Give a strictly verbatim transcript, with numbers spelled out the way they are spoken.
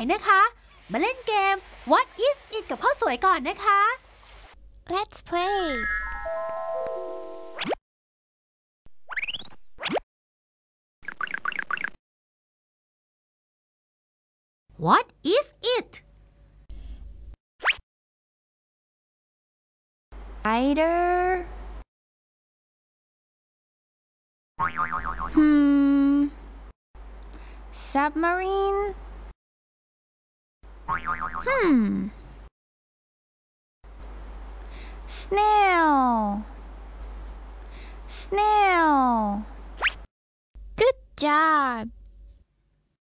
นะคะ มาเล่นเกม What is it กับข้าวสวยก่อนนะคะ Let's play What is it Spider Hmm Submarine Hmm Snail Snail Good job